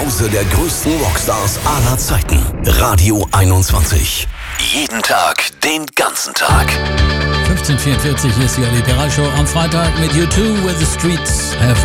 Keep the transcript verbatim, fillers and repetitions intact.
Zuhause der größten Rockstars aller Zeiten. Radio einundzwanzig. Jeden Tag, den ganzen Tag. fünfzehn Uhr vierundvierzig ist die Ali Perra Show am Freitag mit U zwei, Where the Streets Have